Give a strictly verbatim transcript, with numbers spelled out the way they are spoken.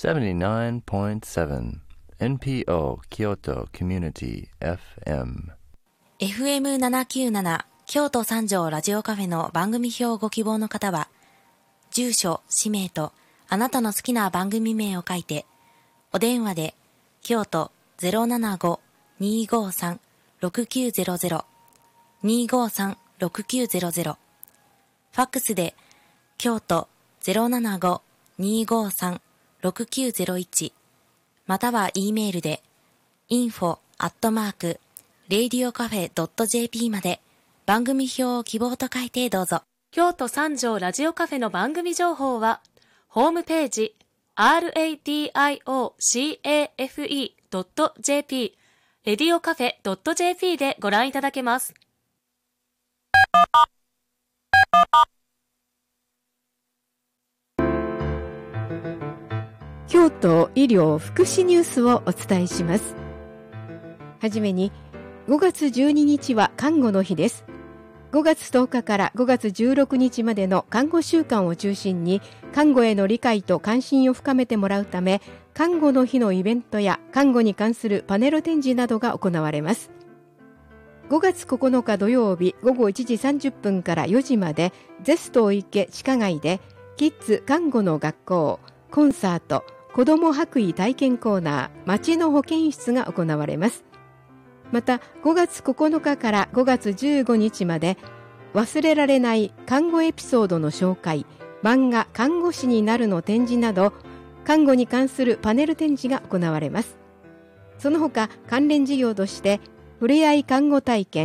セブンティナインポイントセブン エヌピーオー 京都コミュニティ エフエムエフエムななきゅうなな 京都三条ラジオカフェの番組表をご希望の方は、住所、氏名とあなたの好きな番組名を書いて、お電話で京都 ゼロななご にーごーさん ろくきゅうゼロゼロ にーごーさん ろくきゅうゼロゼロ、ファックスで京都 ゼロななご にーごーさん ろくきゅうゼロいち、または E メールで インフォ アットマーク レイディオカフェ ドット ジェーピー まで番組表を希望と書いてどうぞ。 京都三条ラジオカフェの番組情報はホームページ ラディオカフェ ドット ジェーピー レディオカフェ ドット ジェーピー でご覧いただけます。 京都医療福祉ニュースをお伝えします。はじめにごがつじゅうににちは看護の日です。ごがつとおかからごがつじゅうろくにちまでの看護週間を中心に看護への理解と関心を深めてもらうため、看護の日のイベントや看護に関するパネル展示などが行われます。ごがつここのか土曜日ごごいちじさんじゅっぷんからよじまでゼスト池地下街でキッズ看護の学校、コンサート、子ども白衣体験コーナー、町の保健室が行われます。またごがつここのかからごがつじゅうごにちまで忘れられない看護エピソードの紹介、漫画看護師になるの展示など看護に関するパネル展示が行われます。その他関連事業としてふれあい看護体験、